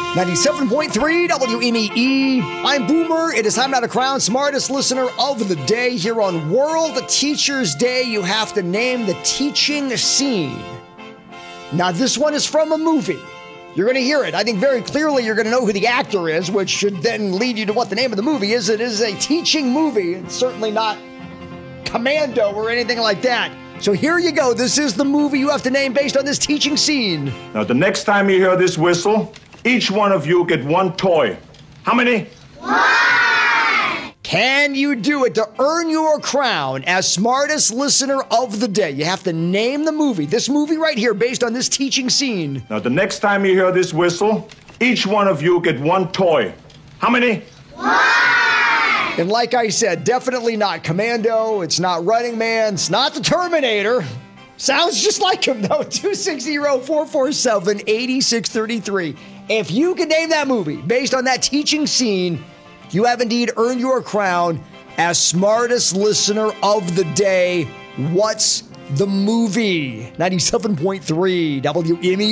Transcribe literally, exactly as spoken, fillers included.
ninety-seven point three W M E. I'm Boomer. It is time now to crown smartest listener of the day here on World Teachers Day. You have to name the teaching scene. Now, this one is from a movie. You're going to hear it. I think very clearly you're going to know who the actor is, which should then lead you to what the name of the movie is. It is a teaching movie. It's certainly not Commando or anything like that. So here you go. This is the movie you have to name based on this teaching scene. Now, the next time you hear this whistle, each one of you get one toy. How many? One! Can you do it to earn your crown as smartest listener of the day? You have to name the movie, this movie right here, based on this teaching scene. Now, the next time you hear this whistle, each one of you get one toy. How many? One! And like I said, definitely not Commando, it's not Running Man, it's not the Terminator. Sounds just like him, though. two six zero, four four seven, eight six three three. If you can name that movie based on that teaching scene, you have indeed earned your crown as smartest listener of the day. What's the movie? ninety-seven point three W M E.